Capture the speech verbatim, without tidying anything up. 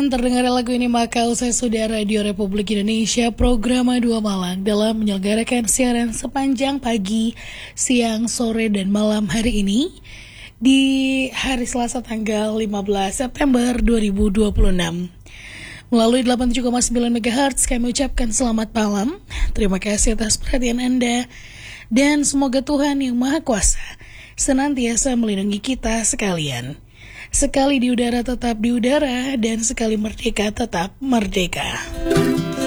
Dan terdengar lagu ini maka usai sudah Radio Republik Indonesia program dua Malang dalam menyelenggarakan siaran sepanjang pagi, siang, sore, dan malam hari ini di hari Selasa tanggal lima belas September dua ribu dua puluh enam. Melalui delapan puluh tujuh koma sembilan megahertz kami ucapkan selamat malam. Terima kasih atas perhatian Anda dan semoga Tuhan yang Maha Kuasa senantiasa melindungi kita sekalian. Sekali di udara tetap di udara dan sekali merdeka tetap merdeka.